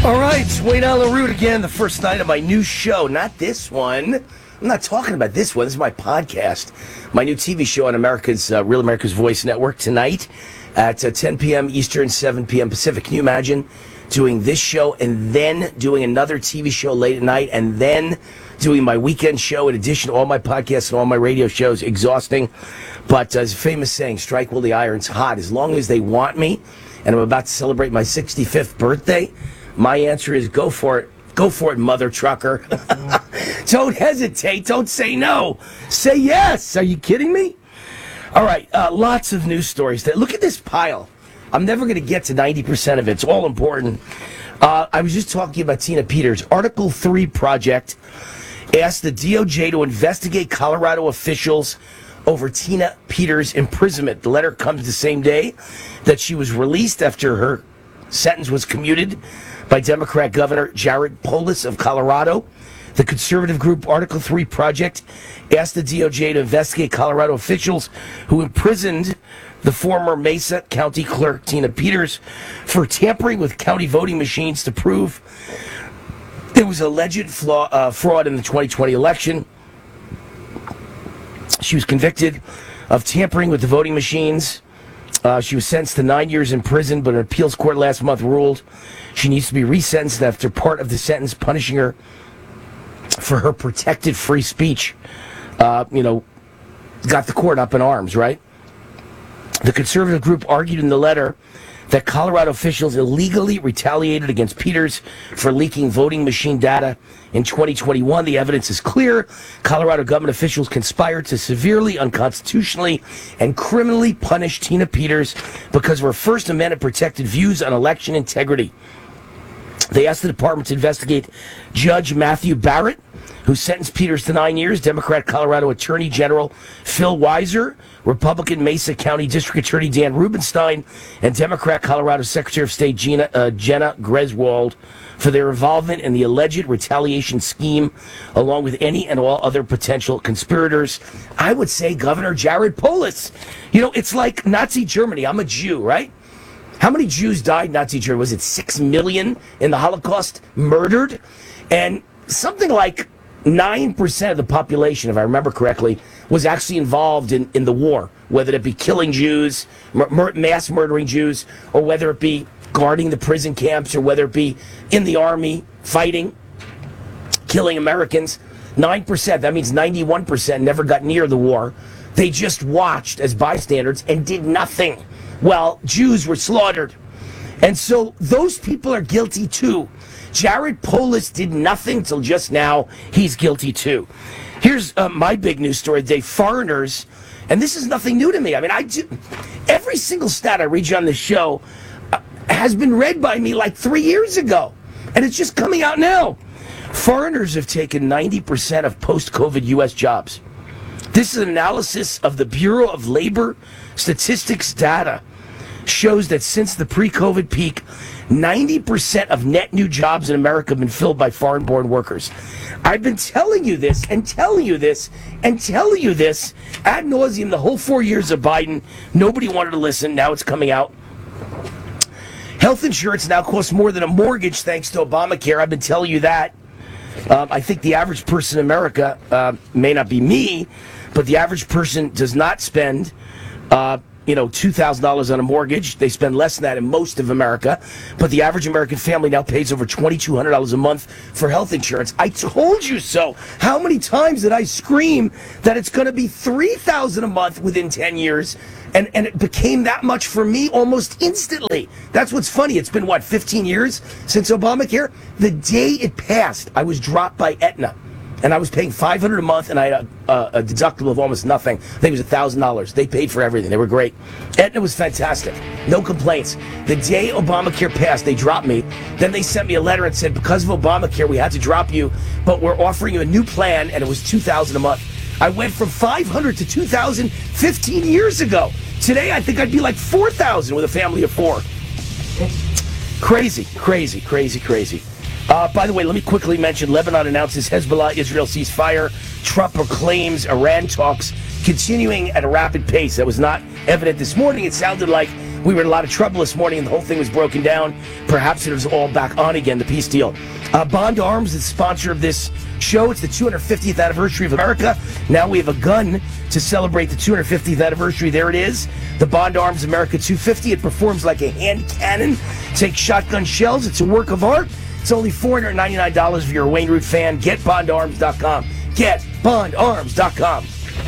All right, it's Wayne Allen Root again, the first night of my new show. Not this one. I'm not talking about this one. This is my podcast. My new TV show on America's Real America's Voice Network tonight at 10 p.m. Eastern, 7 p.m. Pacific. Can you imagine doing this show and then doing another TV show late at night and then doing my weekend show in addition to all my podcasts and all my radio shows? Exhausting. But as a famous saying, strike while the iron's hot. As long as they want me, and I'm about to celebrate my 65th birthday, my answer is go for it. Go for it, mother trucker. Don't hesitate. Don't say no. Say yes. Are you kidding me? All right. Lots of news stories. Look at this pile. I'm never going to get to 90% of it. It's all important. I was just talking about Tina Peters. Article 3 Project asked the DOJ to investigate Colorado officials over Tina Peters' imprisonment. The letter comes the same day that she was released after her sentence was commuted by Democrat Governor Jared Polis of Colorado. The conservative group Article 3 Project asked the DOJ to investigate Colorado officials who imprisoned the former Mesa County Clerk Tina Peters for tampering with county voting machines to prove there was alleged fraud in the 2020 election. She was convicted of tampering with the voting machines. She was sentenced to 9 years in prison, but an appeals court last month ruled she needs to be resentenced after part of the sentence punishing her for her protected free speech, got the court up in arms, right? The conservative group argued in the letter that Colorado officials illegally retaliated against Peters for leaking voting machine data in 2021. The evidence is clear. Colorado government officials conspired to severely, unconstitutionally, and criminally punish Tina Peters because of her First Amendment protected views on election integrity. They asked the department to investigate Judge Matthew Barrett, who sentenced Peters to 9 years, Democrat Colorado Attorney General Phil Weiser, Republican Mesa County District Attorney Dan Rubenstein, and Democrat Colorado Secretary of State Jena Griswold for their involvement in the alleged retaliation scheme, along with any and all other potential conspirators. I would say Governor Jared Polis. It's like Nazi Germany. I'm a Jew, right? How many Jews died in Nazi Germany? Was it 6 million in the Holocaust murdered? And something like 9% of the population, if I remember correctly, was actually involved in the war, whether it be killing Jews, mass murdering Jews, or whether it be guarding the prison camps, or whether it be in the army, fighting, killing Americans. 9%, that means 91% never got near the war. They just watched as bystanders and did nothing while Jews were slaughtered. And so those people are guilty too. Jared Polis did nothing till just now. He's guilty too. Here's my big news story today. Foreigners, and this is nothing new to me. I mean, every single stat I read you on this show has been read by me like 3 years ago, and it's just coming out now. Foreigners have taken 90% of post-COVID U.S. jobs. This is an analysis of the Bureau of Labor Statistics data. Shows that since the pre-COVID peak, 90% of net new jobs in America have been filled by foreign-born workers. I've been telling you this and telling you this and telling you this ad nauseum the whole 4 years of Biden. Nobody wanted to listen. Now it's coming out. Health insurance now costs more than a mortgage thanks to Obamacare. I've been telling you that. I think the average person in America, may not be me, but the average person does not spend $2,000 on a mortgage. They spend less than that in most of America. But the average American family now pays over $2,200 a month for health insurance. I told you so. How many times did I scream that it's going to be $3,000 a month within 10 years? And it became that much for me almost instantly. That's what's funny. It's been, 15 years since Obamacare? The day it passed, I was dropped by Aetna. And I was paying $500 a month, and I had a deductible of almost nothing. I think it was $1,000. They paid for everything. They were great. Aetna was fantastic. No complaints. The day Obamacare passed, they dropped me. Then they sent me a letter and said, because of Obamacare, we had to drop you, but we're offering you a new plan, and it was $2,000 a month. I went from $500 to $2,000 15 years ago. Today, I think I'd be like $4,000 with a family of 4. Crazy, crazy, crazy, crazy. By the way, let me quickly mention Lebanon announces Hezbollah-Israel ceasefire. Trump proclaims Iran talks continuing at a rapid pace. That was not evident this morning. It sounded like We were in a lot of trouble this morning and the whole thing was broken down. Perhaps it was all back on again, the peace deal. Bond Arms is the sponsor of this show. It's the 250th anniversary of America. Now we have a gun to celebrate the 250th anniversary. There it is. The Bond Arms America 250. It performs like a hand cannon. Takes shotgun shells. It's a work of art. It's only $499 if you're a Wayne Root fan. GetBondArms.com. GetBondArms.com.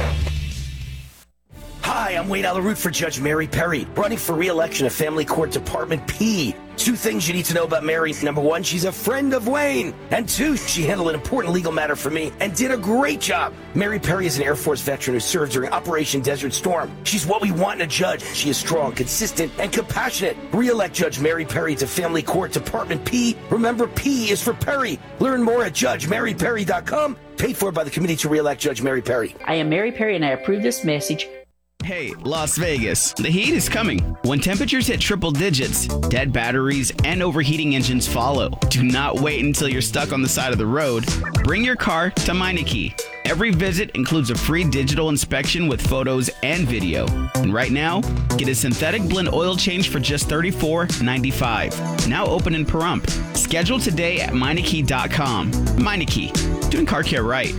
Hi, I'm Wayne Allyn Root for Judge Mary Perry, running for re-election at Family Court Department P. 2 things you need to know about Mary. Number 1, she's a friend of Wayne. And 2, she handled an important legal matter for me and did a great job. Mary Perry is an Air Force veteran who served during Operation Desert Storm. She's what we want in a judge. She is strong, consistent, and compassionate. Re-elect Judge Mary Perry to Family Court Department P. Remember, P is for Perry. Learn more at JudgeMaryPerry.com. Paid for by the Committee to Re-elect Judge Mary Perry. I am Mary Perry, and I approve this message. Hey, Las Vegas, the heat is coming. When temperatures hit triple digits, dead batteries and overheating engines follow. Do not wait until you're stuck on the side of the road. Bring your car to Meineke. Every visit includes a free digital inspection with photos and video. And right now, get a synthetic blend oil change for just $34.95. Now open in Pahrump. Schedule today at Meineke.com. Meineke, doing car care right.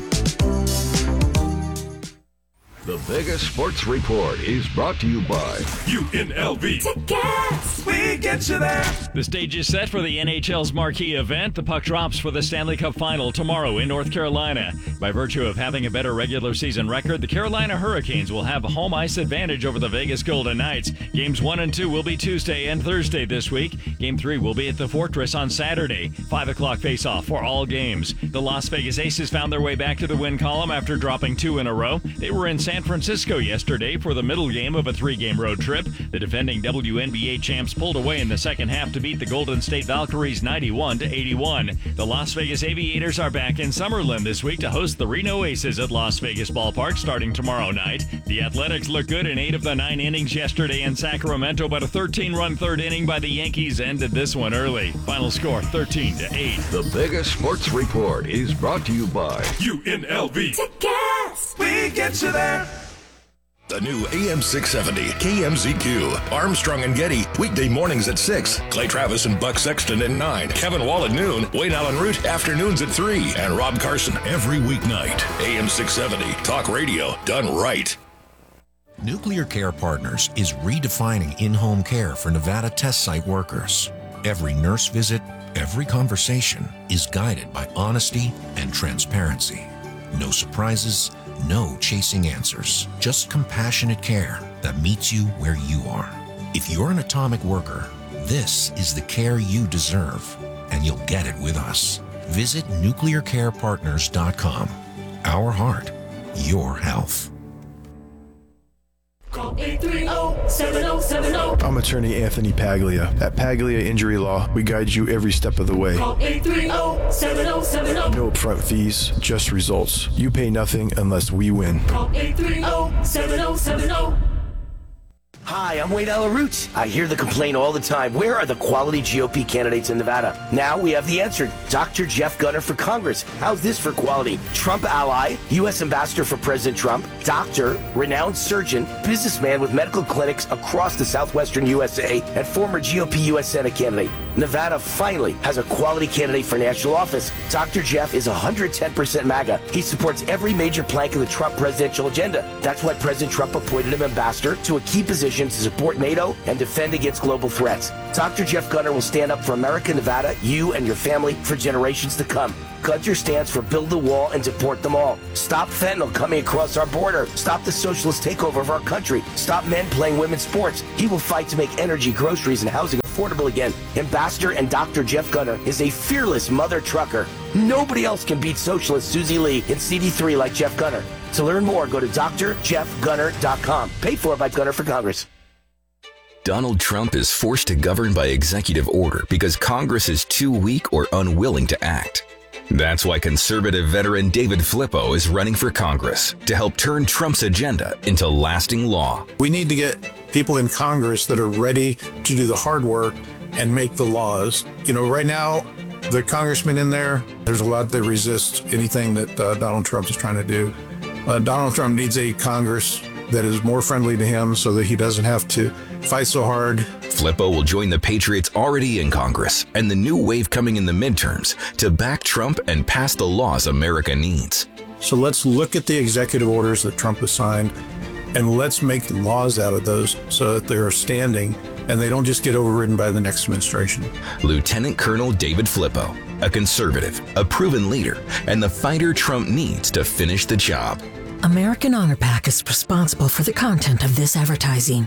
The Vegas Sports Report is brought to you by UNLV. Tickets! We get you there. The stage is set for the NHL's marquee event. The puck drops for the Stanley Cup Final tomorrow in North Carolina. By virtue of having a better regular season record, the Carolina Hurricanes will have a home ice advantage over the Vegas Golden Knights. Games 1 and 2 will be Tuesday and Thursday this week. Game 3 will be at the Fortress on Saturday. 5 o'clock face-off for all games. The Las Vegas Aces found their way back to the win column after dropping 2 in a row. They were in San Francisco yesterday for the middle game of a 3-game road trip. The defending WNBA champs pulled away in the second half to beat the Golden State Valkyries 91-81. The Las Vegas Aviators are back in Summerlin this week to host the Reno Aces at Las Vegas Ballpark starting tomorrow night. The Athletics looked good in 8 of the 9 innings yesterday in Sacramento, but a 13-run third inning by the Yankees ended this one early. Final score 13-8. The Vegas Sports Report is brought to you by UNLV. Tickets! We get you there. The new AM 670 KMZQ. Armstrong and Getty, weekday mornings at 6. Clay Travis and Buck Sexton at 9. Kevin Wall at noon. Wayne Allyn Root, afternoons at 3. And Rob Carson every weeknight. AM 670, talk radio done right. Nuclear Care Partners is redefining in-home care for Nevada test site workers. Every nurse visit, every conversation is guided by honesty and transparency. No surprises, no chasing answers, just compassionate care that meets you where you are. If you're an atomic worker, this is the care you deserve, and you'll get it with us. Visit nuclearcarepartners.com. Our heart, your health. Call 830-7070. I'm attorney Anthony Paglia. At Paglia Injury Law, we guide you every step of the way. Call 830-7070. No upfront fees, just results. You pay nothing unless we win. Call 830-7070. Hi, I'm Wayne Allyn Root. I hear the complaint all the time. Where are the quality GOP candidates in Nevada? Now we have the answer. Dr. Jeff Gunter for Congress. How's this for quality? Trump ally, U.S. Ambassador for President Trump, doctor, renowned surgeon, businessman with medical clinics across the southwestern USA, and former GOP U.S. Senate candidate. Nevada finally has a quality candidate for national office. Dr. Jeff is 110% MAGA. He supports every major plank of the Trump presidential agenda. That's why President Trump appointed him ambassador to a key position to support NATO and defend against global threats. Dr. Jeff Gunter will stand up for America, Nevada, you and your family for generations to come. Gunter stands for build the wall and deport them all. Stop fentanyl coming across our border. Stop the socialist takeover of our country. Stop men playing women's sports. He will fight to make energy, groceries, and housing affordable again. Ambassador and Dr. Jeff Gunter is a fearless mother trucker. Nobody else can beat socialist Susie Lee in CD3 like Jeff Gunter. To learn more, go to drjeffgunter.com. Paid for by Gunter for Congress. Donald Trump is forced to govern by executive order because Congress is too weak or unwilling to act. That's why conservative veteran David Flippo is running for Congress to help turn Trump's agenda into lasting law. We need to get people in Congress that are ready to do the hard work and make the laws. You know, right now, the congressmen in there's a lot that resist anything that Donald Trump is trying to do. Donald Trump needs a Congress that is more friendly to him so that he doesn't have to fight so hard. Flippo will join the patriots already in Congress and the new wave coming in the midterms to back Trump and pass the laws America needs. So let's look at the executive orders that Trump has signed and let's make laws out of those so that they're standing and they don't just get overridden by the next administration. Lieutenant Colonel David Flippo, a conservative, a proven leader, and the fighter Trump needs to finish the job. American Honor Pack is responsible for the content of this advertising.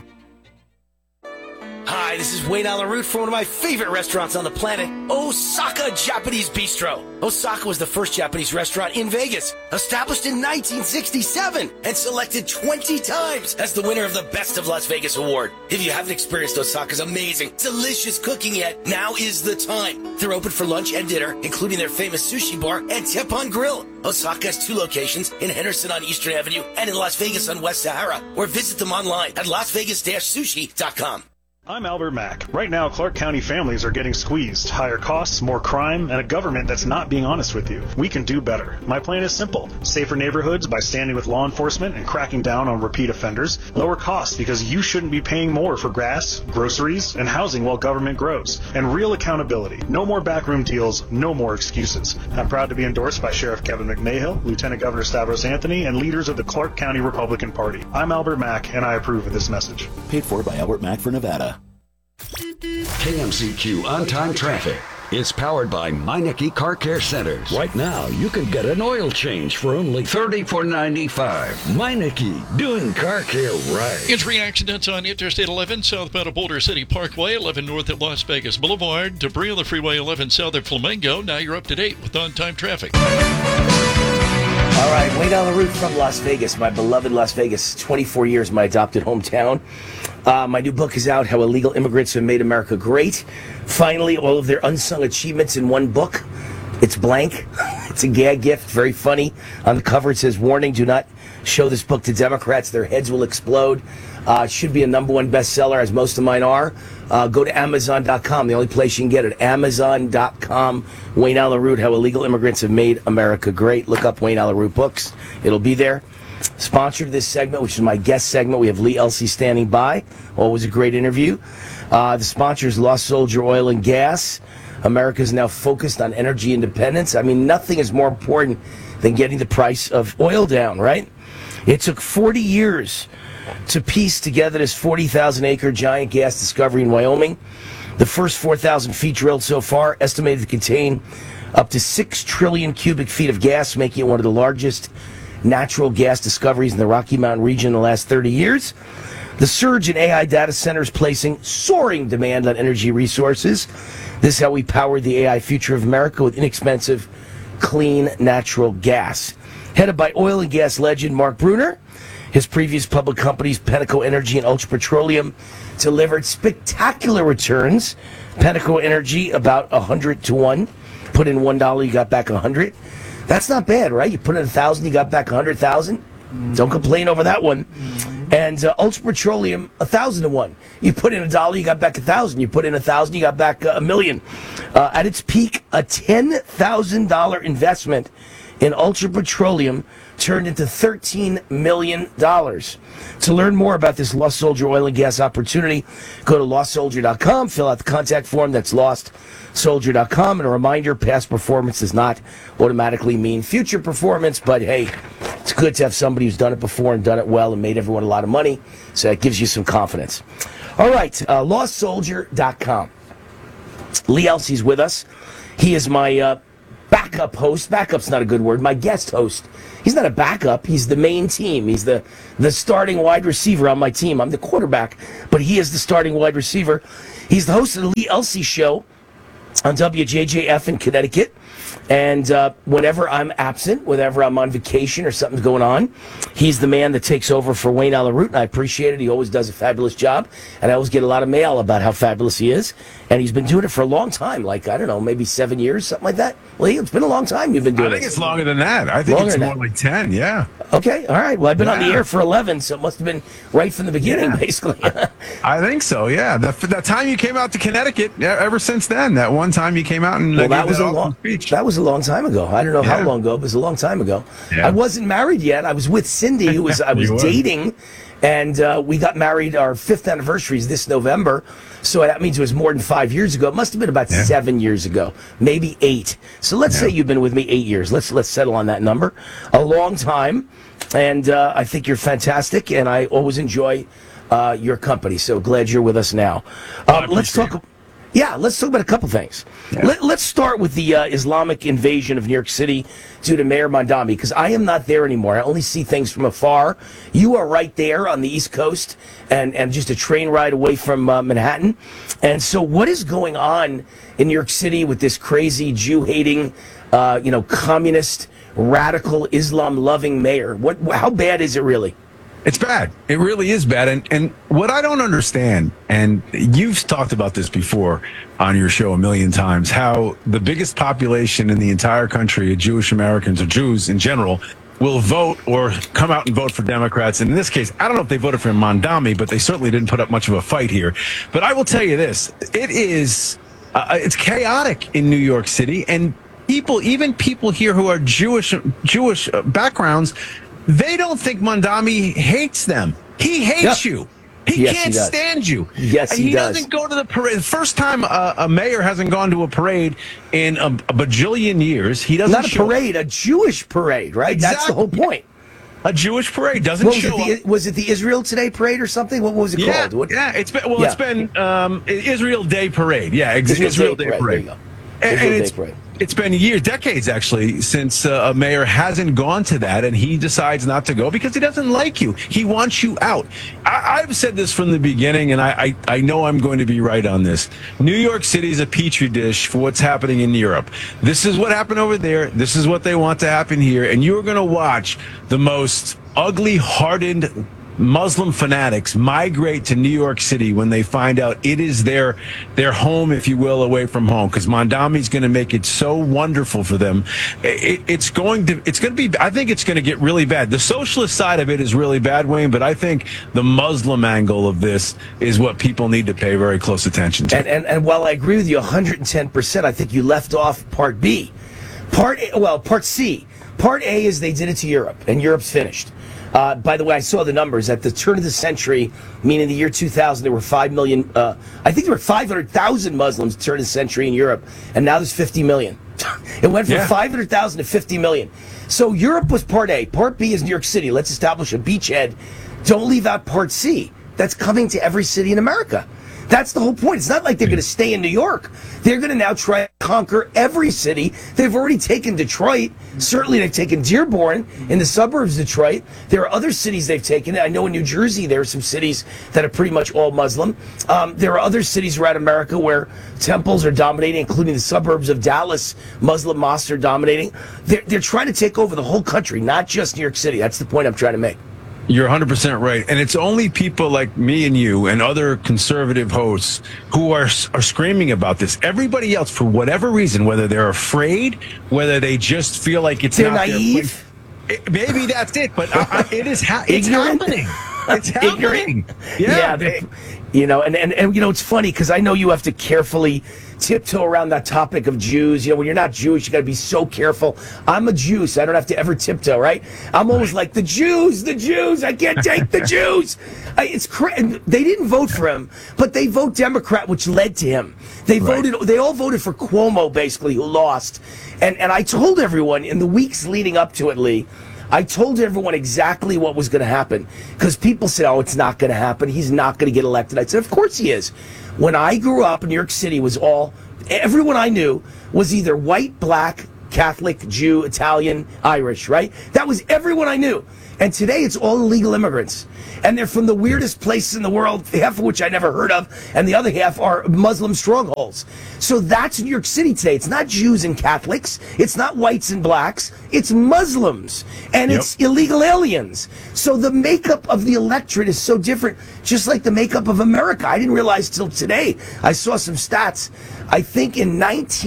Hi, this is Wayne Allen Root from one of my favorite restaurants on the planet, Osaka Japanese Bistro. Osaka was the first Japanese restaurant in Vegas, established in 1967 and selected 20 times as the winner of the Best of Las Vegas award. If you haven't experienced Osaka's amazing, delicious cooking yet, now is the time. They're open for lunch and dinner, including their famous sushi bar and Teppanyaki Grill. Osaka has 2 locations in Henderson on Eastern Avenue and in Las Vegas on West Sahara, or visit them online at lasvegas-sushi.com. I'm Albert Mack. Right now, Clark County families are getting squeezed. Higher costs, more crime, and a government that's not being honest with you. We can do better. My plan is simple. Safer neighborhoods by standing with law enforcement and cracking down on repeat offenders. Lower costs because you shouldn't be paying more for gas, groceries, and housing while government grows. And real accountability. No more backroom deals, no more excuses. I'm proud to be endorsed by Sheriff Kevin McMahill, Lieutenant Governor Stavros Anthony, and leaders of the Clark County Republican Party. I'm Albert Mack, and I approve of this message. Paid for by Albert Mack for Nevada. KMCQ on-time traffic is powered by Meineke Car Care Centers. Right now, you can get an oil change for only $34.95. Meineke, doing car care right. Injury accidents on Interstate 11 southbound of Boulder City Parkway, 11 north at Las Vegas Boulevard, debris on the Freeway 11 south at Flamingo. Now you're up to date with on-time traffic. All right, Wayne Allen Root from Las Vegas, my beloved Las Vegas, 24 years, my adopted hometown. My new book is out, How Illegal Immigrants Have Made America Great. Finally, all of their unsung achievements in one book. It's blank. It's a gag gift, very funny. On the cover it says, warning, do not show this book to Democrats. Their heads will explode. It should be a #1 bestseller, as most of mine are. Go to Amazon.com, the only place you can get it. Amazon.com. Wayne Allen Root, How Illegal Immigrants Have Made America Great. Look up Wayne Allen Root Books. It'll be there. Sponsored this segment, which is my guest segment. We have Lee Elsey standing by. Always a great interview. The sponsor is Lost Soldier Oil and Gas. America is now focused on energy independence. I mean, nothing is more important than getting the price of oil down, right? It took 40 years to piece together this 40,000-acre giant gas discovery in Wyoming. The first 4,000 feet drilled so far, estimated to contain up to 6 trillion cubic feet of gas, making it one of the largest natural gas discoveries in the Rocky Mountain region in the last 30 years. The surge in AI data centers placing soaring demand on energy resources. This is how we power the AI future of America with inexpensive, clean, natural gas. Headed by oil and gas legend Mark Bruner, his previous public companies, Penteco Energy and Ultra Petroleum, delivered spectacular returns. Penteco Energy, about 100 to 1. Put in $1, you got back 100. That's not bad, right? You put in 1,000, you got back 100,000. Don't complain over that one. And Ultra Petroleum, 1,000 to 1. You put in $1, you got back 1,000. You put in 1,000, you got back $1 million. At its peak, a $10,000 investment in Ultra Petroleum turned into $13 million. To learn more about this Lost Soldier oil and gas opportunity, go to lostsoldier.com, fill out the contact form. That's lostsoldier.com. And a reminder, past performance does not automatically mean future performance, but hey, it's good to have somebody who's done it before and done it well and made everyone a lot of money, so that gives you some confidence. All right, lostsoldier.com. Lee Elsey's with us. He is my backup host. Backup's not a good word. My guest host. He's not a backup. He's the main team. He's the starting wide receiver on my team. I'm the quarterback, but he is the starting wide receiver. He's the host of the Lee Elsey Show on WJJF in Connecticut. And whenever I'm absent, whenever I'm on vacation or something's going on, he's the man that takes over for Wayne Allen Root, and I appreciate it. He always does a fabulous job, and I always get a lot of mail about how fabulous he is. And he's been doing it for a long time, like, I don't know, maybe 7 years, something like that. Lee, it's been a long time you've been doing it. I think it's longer than that. I think it's more like 10, yeah. Okay, all right. Well, I've been on the air for 11, so it must have been right from the beginning, basically. I think so, yeah. That time you came out to Connecticut, ever since then, that one time you came out and that was a long time ago. I don't know how long ago, but it was a long time ago. Yeah. I wasn't married yet. I was with Cindy, who I was dating, And we got married, our 5th anniversary is this November. So that means it was more than 5 years ago. It must have been about 7 years ago, maybe 8. So let's say you've been with me 8 years. Let's settle on that number. A long time. And I think you're fantastic, and I always enjoy your company. So glad you're with us now. Let's talk. Yeah, let's talk about a couple things. Yeah. Let's start with the Islamic invasion of New York City due to Mayor Mamdani, because I am not there anymore. I only see things from afar. You are right there on the East Coast and just a train ride away from Manhattan. And so what is going on in New York City with this crazy Jew-hating, communist, radical, Islam-loving mayor? How bad is it really? It's bad. It really is bad. And what I don't understand, and you've talked about this before on your show a million times, how the biggest population in the entire country of Jewish Americans, or Jews in general, will vote or come out and vote for Democrats. And in this case, I don't know if they voted for Mamdani, but they certainly didn't put up much of a fight here. But I will tell you this, it's chaotic in New York City, and even people here who are Jewish backgrounds, they don't think Mamdani hates them. He hates you. He can't stand you. Yes, he does. Doesn't go to the parade. The first time a mayor hasn't gone to a parade in a bajillion years. He doesn't. Not a parade, a Jewish parade, right? Exactly. That's the whole point. A Jewish parade doesn't show up. Was it the Israel Today parade or something? What was it called? Yeah, it's been Israel Day Parade. Yeah, Israel Day Parade. And it's been years, decades actually, since a mayor hasn't gone to that, and he decides not to go because he doesn't like you. He wants you out. I've said this from the beginning, and I know I'm going to be right on this. New York City is a petri dish for what's happening in Europe. This is what happened over there. This is what they want to happen here. And you're going to watch the most ugly, hardened Muslim fanatics migrate to New York City when they find out it is their home, if you will, away from home, because Mamdani's going to make it so wonderful for them. It's going to be, I think it's going to get really bad. The socialist side of it is really bad, Wayne, but I think the Muslim angle of this is what people need to pay very close attention to. And while I agree with you 110%, I think you left off part B. Part C. Part A is they did it to Europe, and Europe's finished. By the way, I saw the numbers. At the turn of the century, meaning the year 2000, there were 5 million, I think there were 500,000 Muslims at the turn of the century in Europe, and now there's 50 million. It went from 500,000 to 50 million. So Europe was part A. Part B is New York City. Let's establish a beachhead. Don't leave out part C. That's coming to every city in America. That's the whole point. It's not like they're going to stay in New York. They're going to now try to conquer every city. They've already taken Detroit. Certainly they've taken Dearborn in the suburbs of Detroit. There are other cities they've taken. I know in New Jersey there are some cities that are pretty much all Muslim. There are other cities around America where temples are dominating, including the suburbs of Dallas. Muslim mosques are dominating. They're trying to take over the whole country, not just New York City. That's the point I'm trying to make. You're 100% right. And it's only people like me and you and other conservative hosts who are screaming about this. Everybody else, for whatever reason, whether they're afraid, whether they just feel like it's they're naive. Maybe that's it, but it is it's happening. It's happening. Yeah. And it's funny because I know you have to carefully tiptoe around that topic of Jews. When you're not Jewish, you got to be so careful. I'm a Jew, so I don't have to ever tiptoe, right? I'm always like, the Jews, I can't take the Jews. It's crazy. They didn't vote for him, but they vote Democrat, which led to him. They all voted for Cuomo, basically, who lost. And I told everyone in the weeks leading up to it, Lee, I told everyone exactly what was going to happen because people said, oh, it's not going to happen. He's not going to get elected. I said, of course he is. When I grew up, New York City was everyone I knew was either white, black, Catholic, Jew, Italian, Irish, right? That was everyone I knew. And today it's all illegal immigrants. And they're from the weirdest places in the world, half of which I never heard of, and the other half are Muslim strongholds. So that's New York City today. It's not Jews and Catholics. It's not whites and blacks. It's Muslims. And it's illegal aliens. So the makeup of the electorate is so different, just like the makeup of America. I didn't realize till today. I saw some stats. I think in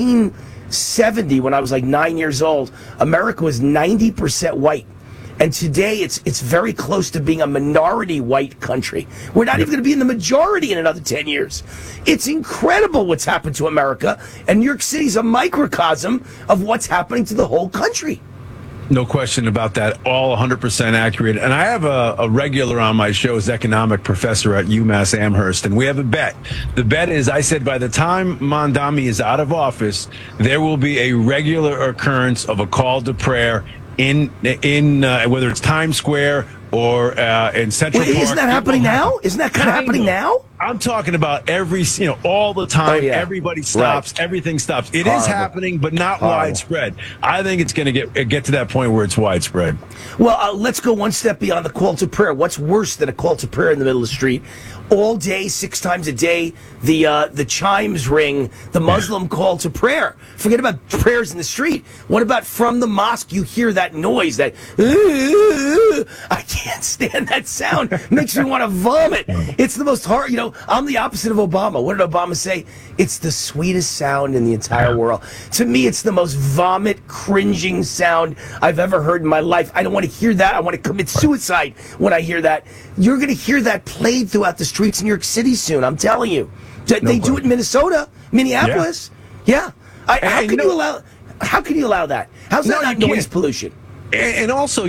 1970, when I was like 9 years old, America was 90% white. And today, it's very close to being a minority white country. We're not even going to be in the majority in another 10 years. It's incredible what's happened to America, and New York City's a microcosm of what's happening to the whole country. No question about that. All 100% accurate. And I have a regular on my show, is economic professor at UMass Amherst, and we have a bet. The bet is, I said, by the time Mondami is out of office, there will be a regular occurrence of a call to prayer in whether it's Times Square or in Central Park. Isn't that happening now? Isn't that kind of happening now? I'm talking about all the time. Everybody stops. Right. Everything stops. It is happening, but not widespread. I think it's going to get to that point where it's widespread. Well, let's go one step beyond the call to prayer. What's worse than a call to prayer in the middle of the street? All day, 6 times a day, the chimes ring, the Muslim call to prayer. Forget about prayers in the street. What about from the mosque? You hear that noise, that I can't stand that sound. Makes me want to vomit. It's the most hard. I'm the opposite of Obama. What did Obama say? It's the sweetest sound in the entire world. To me, it's the most vomit, cringing sound I've ever heard in my life. I don't want to hear that. I want to commit suicide when I hear that. You're going to hear that played throughout the streets in New York City soon. I'm telling you. They do it in Minnesota, Minneapolis. Yeah. How can you allow that? How's that not noise pollution? And also,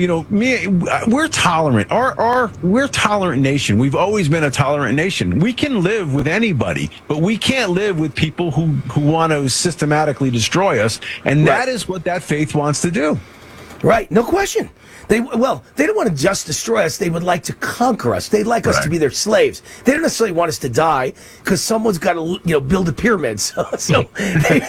we're tolerant. We're a tolerant nation. We've always been a tolerant nation. We can live with anybody, but we can't live with people who want to systematically destroy us. And that is what that faith wants to do. Right. No question. They don't want to just destroy us. They would like to conquer us. They'd like us to be their slaves. They don't necessarily want us to die because someone's got to, build a pyramid. So they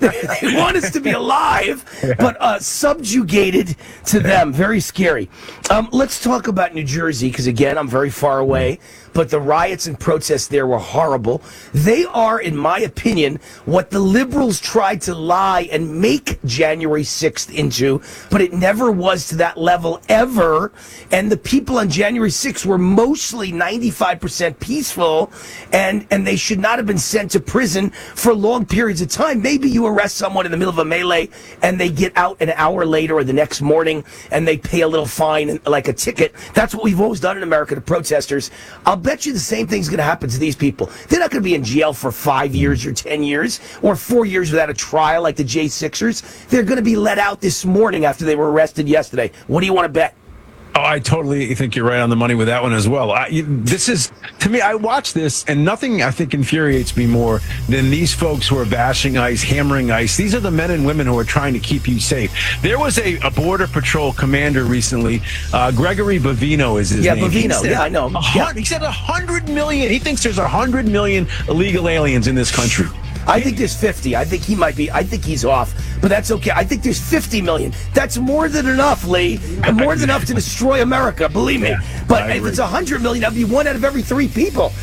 want us to be alive, but subjugated to them. Very scary. Let's talk about New Jersey because, again, I'm very far away. But the riots and protests there were horrible. They are, in my opinion, what the liberals tried to lie and make January 6th into, but it never was to that level ever. And the people on January 6th were mostly 95% peaceful, and they should not have been sent to prison for long periods of time. Maybe you arrest someone in the middle of a melee and they get out an hour later or the next morning and they pay a little fine, like a ticket. That's what we've always done in America to protesters. I'll bet you the same thing's going to happen to these people. They're not going to be in jail for 5 years or 10 years or 4 years without a trial like the J6ers. They're going to be let out this morning after they were arrested yesterday. What do you want to bet? Oh, I totally think you're right on the money with that one as well. This is, to me, I watch this, and nothing, I think, infuriates me more than these folks who are bashing ICE, hammering ICE. These are the men and women who are trying to keep you safe. There was a Border Patrol commander recently, Gregory Bavino is his name. Bavino. I know. He said 100 million. He thinks there's 100 million illegal aliens in this country. I think there's 50. I think he's off, but that's okay. I think there's 50 million. That's more than enough, Lee. More than enough to destroy America, believe me. But if it's 100 million, that'd be 1 out of every 3 people.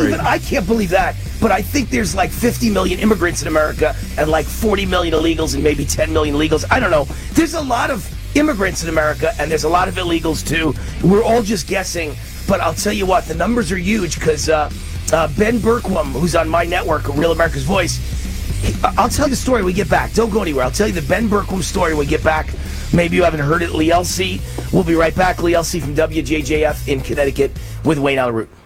I can't believe that. But I think there's like 50 million immigrants in America and like 40 million illegals and maybe 10 million illegals. I don't know. There's a lot of immigrants in America and there's a lot of illegals too. We're all just guessing. But I'll tell you what, the numbers are huge because Ben Berkwam, who's on my network, Real America's Voice, I'll tell you the story when we get back. Don't go anywhere. I'll tell you the Ben Berkwam story when we get back. Maybe you haven't heard it. Lee Elsey. We'll be right back. Lee Elsey from WJJF in Connecticut with Wayne Allyn Root.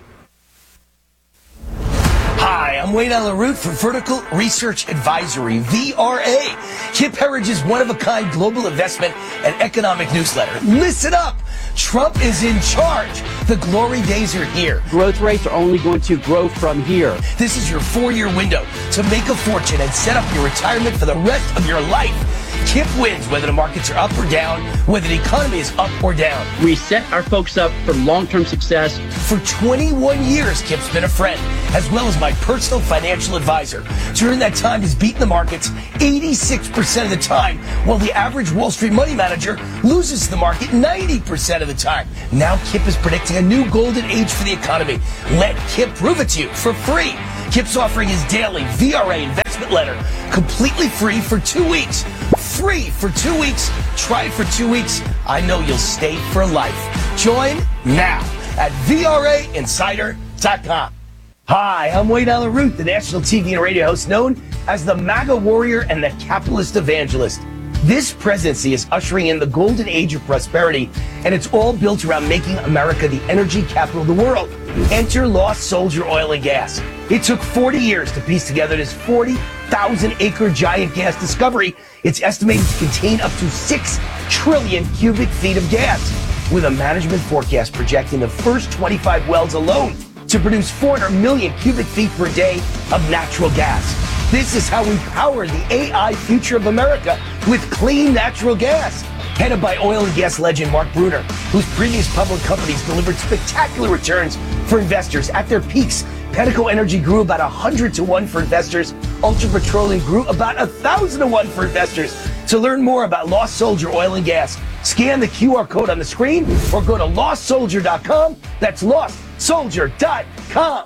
Hi, I'm Wayne Allyn Root for Vertical Research Advisory, VRA, Kip Herridge's one-of-a-kind global investment and economic newsletter. Listen up! Trump is in charge. The glory days are here. Growth rates are only going to grow from here. This is your 4-year window to make a fortune and set up your retirement for the rest of your life. Kip wins whether the markets are up or down, whether the economy is up or down. We set our folks up for long-term success. For 21 years, Kip's been a friend, as well as my personal financial advisor. During that time, he's beaten the markets 86% of the time, while the average Wall Street money manager loses the market 90% of the time. Now Kip is predicting a new golden age for the economy. Let Kip prove it to you for free. Kip's offering his daily VRA investment letter completely free for 2 weeks. Free for 2 weeks. Try it for 2 weeks. I know you'll stay for life. Join now at VRAinsider.com. Hi, I'm Wayne Allyn Root, the national TV and radio host known as the MAGA warrior and the capitalist evangelist. This presidency is ushering in the golden age of prosperity, and it's all built around making America the energy capital of the world. Enter Lost Soldier Oil and Gas. It took 40 years to piece together this 40,000-acre giant gas discovery. It's estimated to contain up to 6 trillion cubic feet of gas, with a management forecast projecting the first 25 wells alone to produce 400 million cubic feet per day of natural gas. This is how we power the AI future of America, with clean natural gas. Headed by oil and gas legend Mark Bruner, whose previous public companies delivered spectacular returns for investors. At their peaks, Pedico Energy grew about 100 to 1 for investors. Ultra Petroleum grew about 1,000 to 1 for investors. To learn more about Lost Soldier Oil and Gas, scan the QR code on the screen or go to lostsoldier.com. That's lostsoldier.com.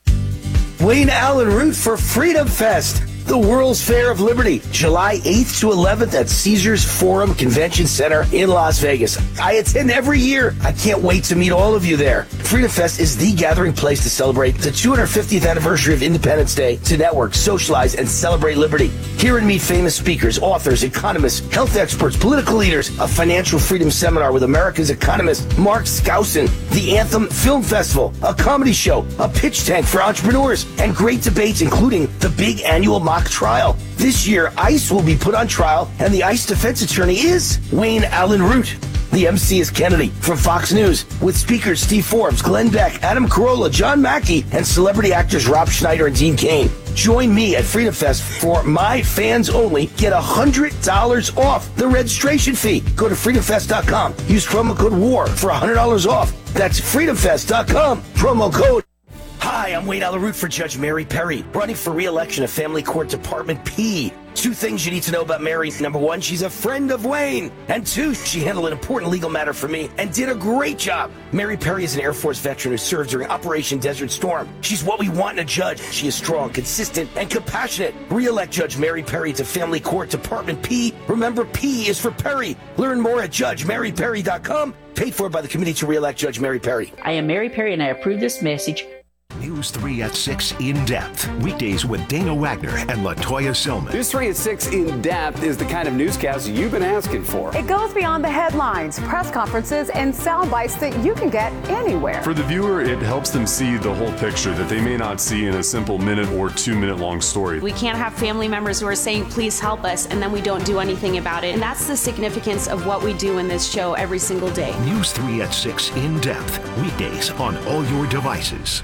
Wayne Allen Root for Freedom Fest, the World's Fair of Liberty, July 8th to 11th at Caesars Forum Convention Center in Las Vegas. I attend every year. I can't wait to meet all of you there. Freedom Fest is the gathering place to celebrate the 250th anniversary of Independence Day, to network, socialize, and celebrate liberty. Hear and meet famous speakers, authors, economists, health experts, political leaders, a financial freedom seminar with America's economist Mark Skousen, the Anthem Film Festival, a comedy show, a pitch tank for entrepreneurs, and great debates, including the big annual mock trial. This year, ICE will be put on trial, and the ICE defense attorney is Wayne Allen Root. The MC is Kennedy from Fox News, with speakers Steve Forbes, Glenn Beck, Adam Carolla, John Mackey, and celebrity actors Rob Schneider and Dean Cain. Join me at Freedom Fest for my fans only. Get $100 off the registration fee. Go to freedomfest.com. Use promo code WAR for $100 off. That's freedomfest.com. Promo code. Hi, I'm Wayne Allen Root for Judge Mary Perry, running for re-election at Family Court Department P. 2 things you need to know about Mary. Number 1, she's a friend of Wayne. And 2, she handled an important legal matter for me and did a great job. Mary Perry is an Air Force veteran who served during Operation Desert Storm. She's what we want in a judge. She is strong, consistent, and compassionate. Re-elect Judge Mary Perry to Family Court Department P. Remember, P is for Perry. Learn more at JudgeMaryPerry.com. Paid for by the Committee to Re-elect Judge Mary Perry. I am Mary Perry, and I approve this message. News 3 at 6 In Depth. Weekdays with Dana Wagner and LaToya Silman. News 3 at 6 In Depth is the kind of newscast you've been asking for. It goes beyond the headlines, press conferences, and sound bites that you can get anywhere. For the viewer, it helps them see the whole picture that they may not see in a simple minute or 2 minute long story. We can't have family members who are saying, please help us, and then we don't do anything about it. And that's the significance of what we do in this show every single day. News 3 at 6 In Depth. Weekdays on all your devices.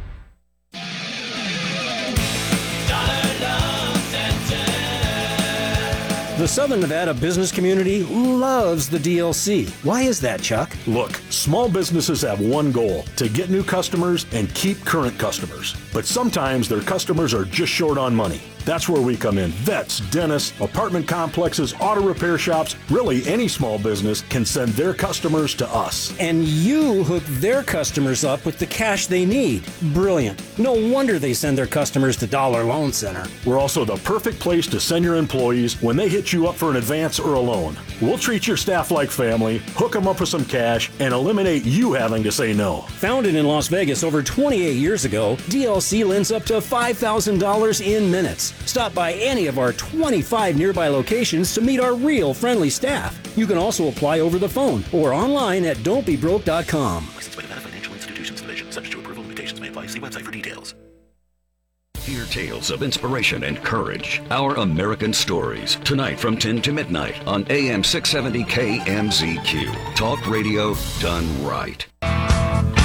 The Southern Nevada business community loves the DLC. Why is that, Chuck? Look, small businesses have one goal: to get new customers and keep current customers. But sometimes their customers are just short on money. That's where we come in. Vets, dentists, apartment complexes, auto repair shops, really any small business can send their customers to us. And you hook their customers up with the cash they need. Brilliant. No wonder they send their customers to Dollar Loan Center. We're also the perfect place to send your employees when they hit you up for an advance or a loan. We'll treat your staff like family, hook them up with some cash, and eliminate you having to say no. Founded in Las Vegas over 28 years ago, DLC lends up to $5,000 in minutes. Stop by any of our 25 nearby locations to meet our real friendly staff. You can also apply over the phone or online at don'tbebroke.com. Licensed by Nevada Financial Institutions Division. Subject to approval. Limitations may apply. See website for details. Hear tales of inspiration and courage. Our American Stories. Tonight from 10 to midnight on AM 670 KMZQ. Talk radio done right.